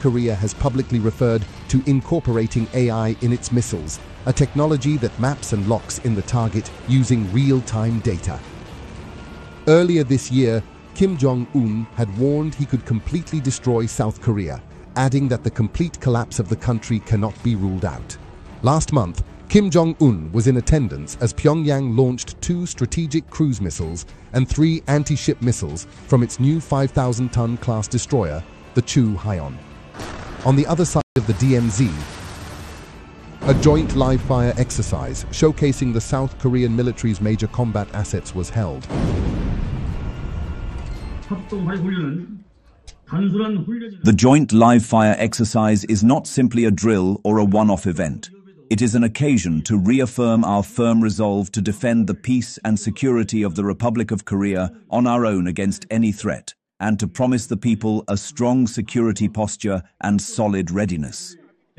Korea has publicly referred to incorporating AI in its missiles, a technology that maps and locks in the target using real-time data. Earlier this year, Kim Jong-un had warned he could completely destroy South Korea, adding that the complete collapse of the country cannot be ruled out. Last month, Kim Jong-un was in attendance as Pyongyang launched 2 strategic cruise missiles and 3 anti-ship missiles from its new 5,000-ton class destroyer, the Chu Hyon. On the other side of the DMZ, a joint live-fire exercise showcasing the South Korean military's major combat assets was held. The joint live-fire exercise is not simply a drill or a one-off event. It is an occasion to reaffirm our firm resolve to defend the peace and security of the Republic of Korea on our own against any threat, and to promise the people a strong security posture and solid readiness.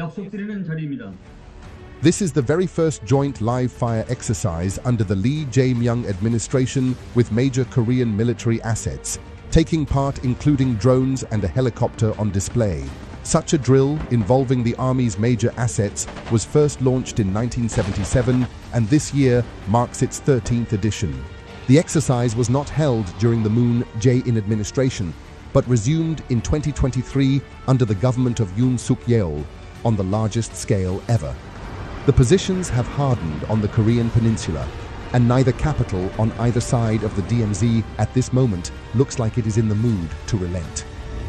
This is the very first joint live-fire exercise under the Lee Jae-myung administration with major Korean military assets, taking part including drones and a helicopter on display. Such a drill, involving the Army's major assets, was first launched in 1977 and this year marks its 13th edition. The exercise was not held during the Moon Jae-in administration, but resumed in 2023 under the government of Yoon Suk-yeol on the largest scale ever. The positions have hardened on the Korean peninsula, and neither capital on either side of the DMZ at this moment looks like it is in the mood to relent.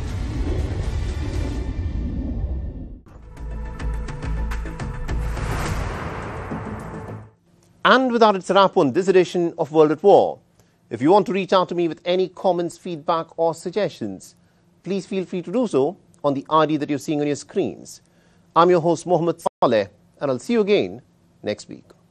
And with that, it's a wrap on this edition of World at War. If you want to reach out to me with any comments, feedback or suggestions, please feel free to do so on the ID that you're seeing on your screens. I'm your host, Mohammed Saleh, and I'll see you again next week.